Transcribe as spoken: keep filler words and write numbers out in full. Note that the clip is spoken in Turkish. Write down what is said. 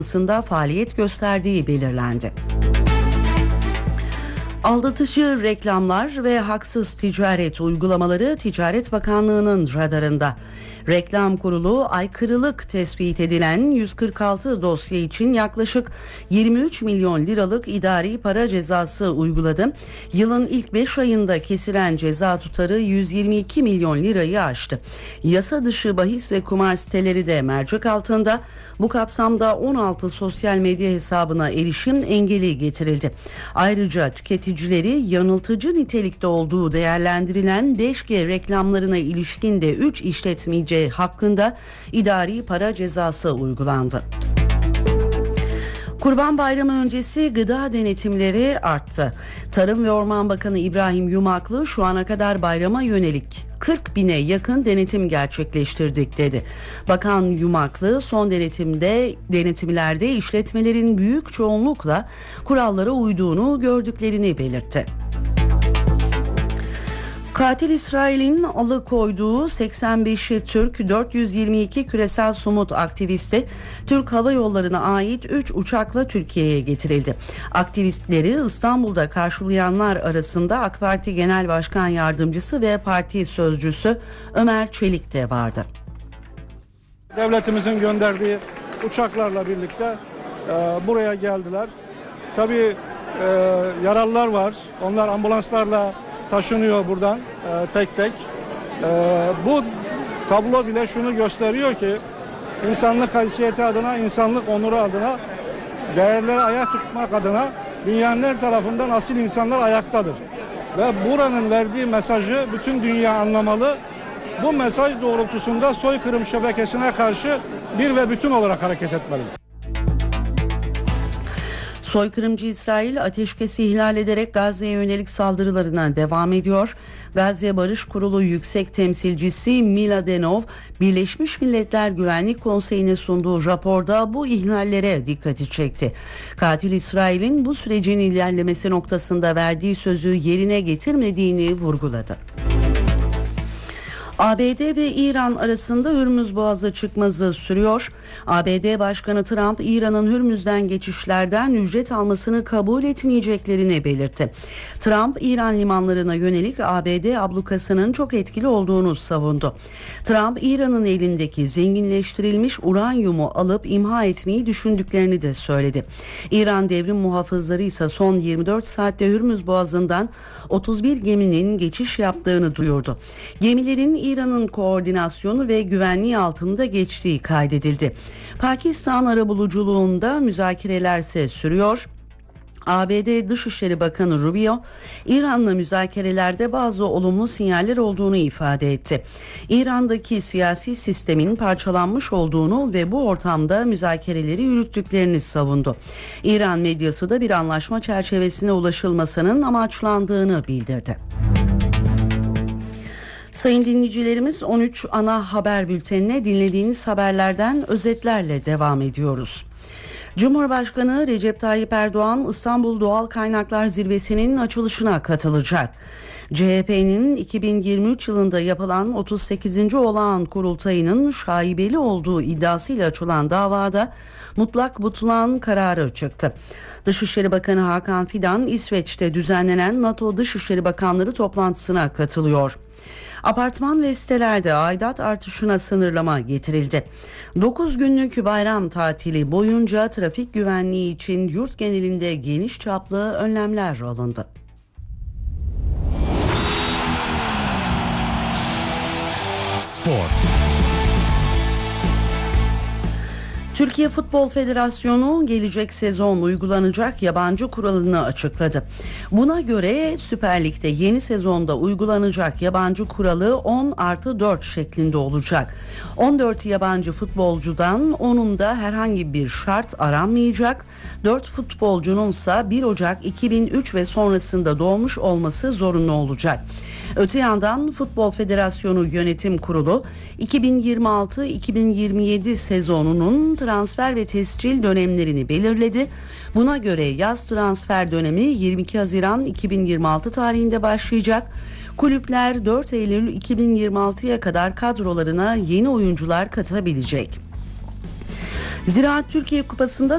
faaliyet gösterdiği belirlendi. Aldatıcı reklamlar ve haksız ticaret uygulamaları Ticaret Bakanlığı'nın radarında. Reklam Kurulu aykırılık tespit edilen yüz kırk altı dosya için yaklaşık yirmi üç milyon liralık idari para cezası uyguladı. Yılın ilk beş ayında kesilen ceza tutarı yüz yirmi iki milyon lirayı aştı. Yasa dışı bahis ve kumar siteleri de mercek altında. Bu kapsamda on altı sosyal medya hesabına erişim engeli getirildi. Ayrıca tüketicileri yanıltıcı nitelikte olduğu değerlendirilen beş G reklamlarına ilişkin de üç işletmeci hakkında idari para cezası uygulandı. Kurban Bayramı öncesi gıda denetimleri arttı. Tarım ve Orman Bakanı İbrahim Yumaklı şu ana kadar bayrama yönelik kırk bine yakın denetim gerçekleştirdik dedi. Bakan Yumaklı son denetimde denetimlerde işletmelerin büyük çoğunlukla kurallara uyduğunu gördüklerini belirtti. Katil İsrail'in alıkoyduğu seksen beşi Türk, dört yüz yirmi iki küresel somut aktivisti Türk Hava Yolları'na ait üç uçakla Türkiye'ye getirildi. Aktivistleri İstanbul'da karşılayanlar arasında AK Parti Genel Başkan Yardımcısı ve parti sözcüsü Ömer Çelik de vardı. Devletimizin gönderdiği uçaklarla birlikte e, buraya geldiler. Tabii e, yaralılar var. Onlar ambulanslarla taşınıyor buradan e, tek tek. E, bu tablo bile şunu gösteriyor ki insanlık haysiyeti adına, insanlık onuru adına, değerleri ayak tutmak adına dünyanın her tarafından asil insanlar ayaktadır. Ve buranın verdiği mesajı bütün dünya anlamalı. Bu mesaj doğrultusunda soykırım şebekesine karşı bir ve bütün olarak hareket etmelidir. Soykırımcı İsrail ateşkesi ihlal ederek Gazze'ye yönelik saldırılarına devam ediyor. Gazze Barış Kurulu Yüksek Temsilcisi Mila Denov, Birleşmiş Milletler Güvenlik Konseyi'ne sunduğu raporda bu ihlallere dikkati çekti. Katil İsrail'in bu sürecin ilerlemesi noktasında verdiği sözü yerine getirmediğini vurguladı. A B D ve İran arasında Hürmüz Boğazı çıkmazı sürüyor. A B D Başkanı Trump, İran'ın Hürmüz'den geçişlerden ücret almasını kabul etmeyeceklerini belirtti. Trump, İran limanlarına yönelik A B D ablukasının çok etkili olduğunu savundu. Trump, İran'ın elindeki zenginleştirilmiş uranyumu alıp imha etmeyi düşündüklerini de söyledi. İran devrim muhafızları ise son yirmi dört saatte Hürmüz Boğazı'ndan otuz bir geminin geçiş yaptığını duyurdu. Gemilerin İran'ın koordinasyonu ve güvenliği altında geçtiği kaydedildi. Pakistan arabuluculuğunda müzakerelerse sürüyor. A B D Dışişleri Bakanı Rubio, İran'la müzakerelerde bazı olumlu sinyaller olduğunu ifade etti. İran'daki siyasi sistemin parçalanmış olduğunu ve bu ortamda müzakereleri yürüttüklerini savundu. İran medyası da bir anlaşma çerçevesine ulaşılmasının amaçlandığını bildirdi. Sayın dinleyicilerimiz, on üç ana haber bültenine dinlediğiniz haberlerden özetlerle devam ediyoruz. Cumhurbaşkanı Recep Tayyip Erdoğan İstanbul Doğal Kaynaklar Zirvesi'nin açılışına katılacak. C H P'nin iki bin yirmi üç yılında yapılan otuz sekizinci olağan kurultayının şaibeli olduğu iddiasıyla açılan davada mutlak butlan kararı çıktı. Dışişleri Bakanı Hakan Fidan, İsveç'te düzenlenen NATO Dışişleri Bakanları toplantısına katılıyor. Apartman ve sitelerde aidat artışına sınırlama getirildi. dokuz günlük bayram tatili boyunca trafik güvenliği için yurt genelinde geniş çaplı önlemler alındı. Spor. Türkiye Futbol Federasyonu gelecek sezon uygulanacak yabancı kuralını açıkladı. Buna göre Süper Lig'de yeni sezonda uygulanacak yabancı kuralı on artı dört şeklinde olacak. on dört yabancı futbolcudan onunda herhangi bir şart aranmayacak. dört futbolcununsa bir Ocak iki bin üç ve sonrasında doğmuş olması zorunlu olacak. Öte yandan Futbol Federasyonu Yönetim Kurulu iki bin yirmi altı iki bin yirmi yedi sezonunun transfer ve tescil dönemlerini belirledi. Buna göre yaz transfer dönemi yirmi iki Haziran iki bin yirmi altı tarihinde başlayacak. Kulüpler dört Eylül iki bin yirmi altıya kadar kadrolarına yeni oyuncular katabilecek. Ziraat Türkiye Kupası'nda